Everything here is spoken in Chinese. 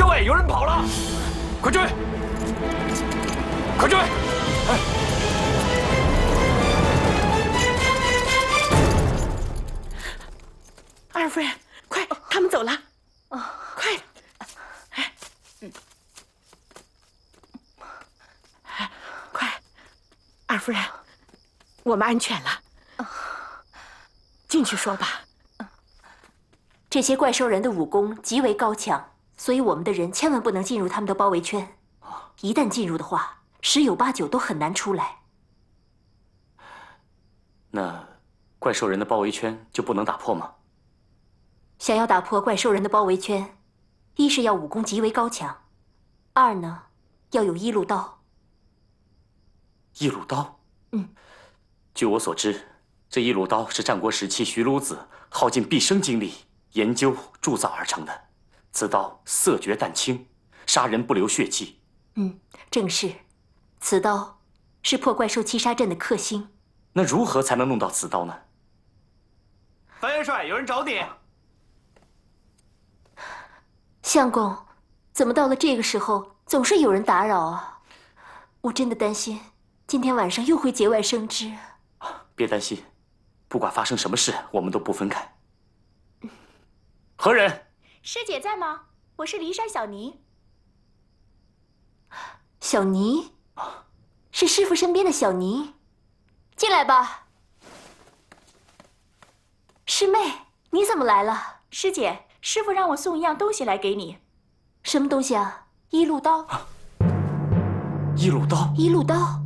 校尉，有人跑了！快追！快追！哎， 二夫人，快，他们走了。快！快，二夫人，我们安全了。进去说吧。 这些怪兽人的武功极为高强，所以我们的人千万不能进入他们的包围圈。一旦进入的话，10有8九都很难出来。 那怪兽人的包围圈就不能打破吗？ 想要打破怪兽人的包围圈，一是要武功极为高强，二呢，要有一路刀。 一路刀？ 嗯。 据我所知，这一路刀是战国时期徐孺子耗尽毕生精力研究铸造而成的。此刀色绝淡清，杀人不留血迹。 正是。此刀是破怪兽七杀阵的克星。 那如何才能弄到此刀呢？ 樊元帅，有人找你。 相公，怎么到了这个时候总是有人打扰啊？我真的担心今天晚上又会节外生枝。 别担心，不管发生什么事，我们都不分开。何人？ 师姐在吗？我是骊山小尼。 小尼，是师傅身边的小尼，进来吧。师妹，你怎么来了？ 师姐，师傅让我送一样东西来给你。 什么东西啊？一路刀。 一路刀。 一路刀。